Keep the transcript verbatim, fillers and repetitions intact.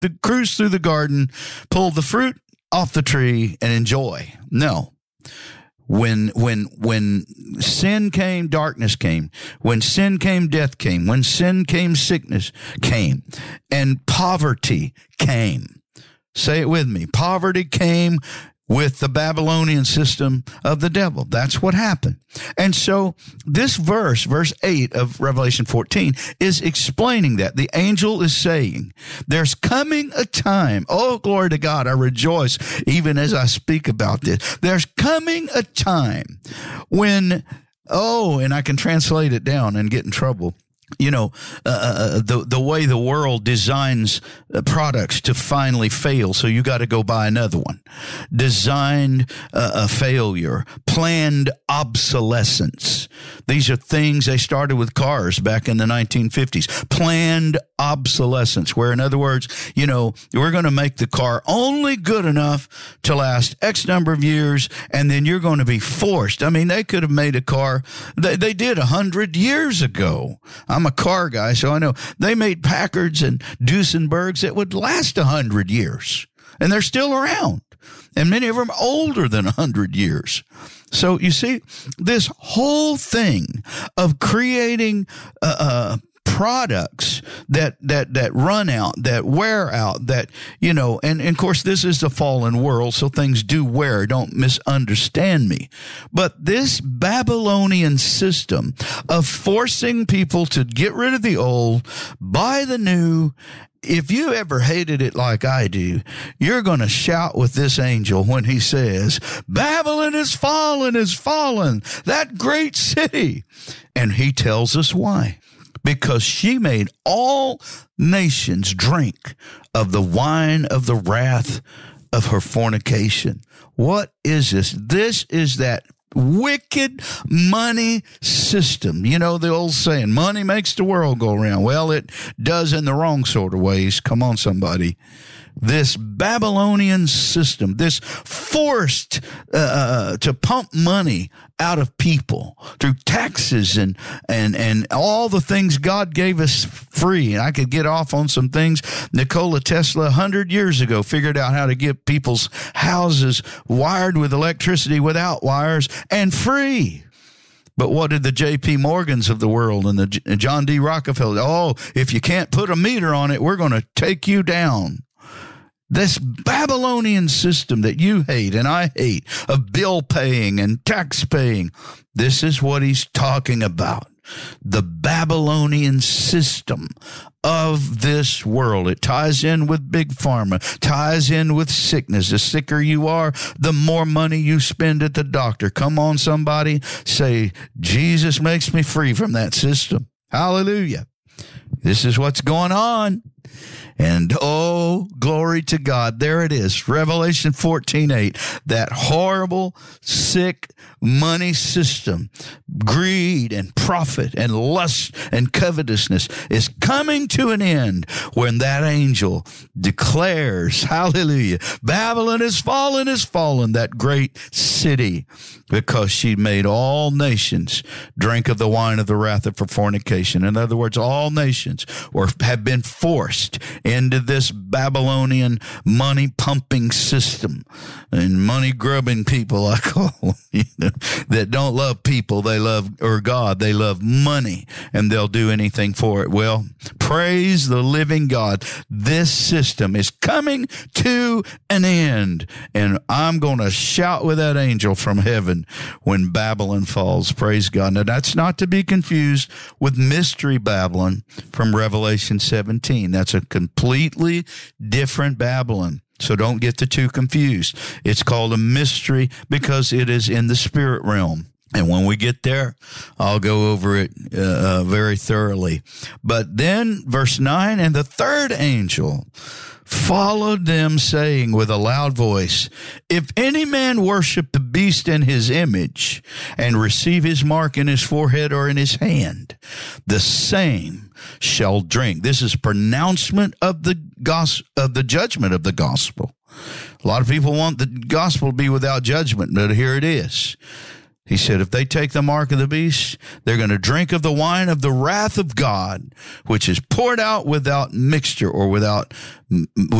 the cruise through the garden, pull the fruit off the tree, and enjoy. No. When when when sin came, darkness came. When sin came, death came. When sin came, sickness came. And poverty came. Say it with me. Poverty came with the Babylonian system of the devil. That's what happened. And so this verse, verse eight of Revelation fourteen, is explaining that. The angel is saying, there's coming a time, oh, glory to God, I rejoice even as I speak about this. There's coming a time when, oh, and I can translate it down and get in trouble. You know, uh, the the way the world designs products to finally fail, so you got to go buy another one. Designed uh, a failure, planned obsolescence. These are things they started with cars back in the nineteen fifties. Planned obsolescence, where in other words, you know, we're going to make the car only good enough to last X number of years, and then you're going to be forced. I mean, they could have made a car, they, they did a hundred years ago. I'm a car guy, so I know they made Packards and Duesenbergs that would last a hundred years, and they're still around, and many of them are older than a hundred years. So you see, this whole thing of creating uh, uh products that that that run out, that wear out, that, you know, and, and of course this is the fallen world, so things do wear. Don't misunderstand me. But this Babylonian system of forcing people to get rid of the old, buy the new, if you ever hated it like I do, you're going to shout with this angel when he says, Babylon is fallen, is fallen, that great city. And he tells us why. Because she made all nations drink of the wine of the wrath of her fornication. What is this? This is that wicked money system. You know the old saying, money makes the world go round. Well, it does in the wrong sort of ways. Come on, somebody. This Babylonian system, this forced uh, to pump money out of people through taxes and, and, and all the things God gave us free. And I could get off on some things. Nikola Tesla one hundred years ago figured out how to get people's houses wired with electricity without wires and free. But what did the J P Morgans of the world and the John D. Rockefeller, oh, if you can't put a meter on it, we're going to take you down. This Babylonian system that you hate and I hate of bill paying and tax paying, this is what he's talking about. The Babylonian system of this world. It ties in with big pharma, ties in with sickness. The sicker you are, the more money you spend at the doctor. Come on, somebody, say, Jesus makes me free from that system. Hallelujah. This is what's going on. And oh, glory to God. There it is. Revelation fourteen eight. That horrible, sick money system, greed and profit and lust and covetousness is coming to an end when that angel declares, hallelujah, Babylon is fallen, is fallen, that great city, because she made all nations drink of the wine of the wrath of her fornication. In other words, all nations were have been forced into this Babylonian money pumping system and money grubbing people, I call them, you know, that don't love people, they love, or God, they love money, and they'll do anything for it. Well, praise the living God. This system is coming to an end, and I'm going to shout with that angel from heaven when Babylon falls. Praise God. Now, that's not to be confused with Mystery Babylon from Revelation seventeen. That's a completely different Babylon. So don't get the two confused. It's called a mystery because it is in the spirit realm. And when we get there, I'll go over it uh, uh, very thoroughly. But then, verse nine, and the third angel followed them, saying with a loud voice, if any man worship the beast in his image and receive his mark in his forehead or in his hand, the same shall drink. This is pronouncement of the gos- of the judgment of the gospel. A lot of people want the gospel to be without judgment, but here it is. He said, if they take the mark of the beast, they're going to drink of the wine of the wrath of God, which is poured out without mixture or without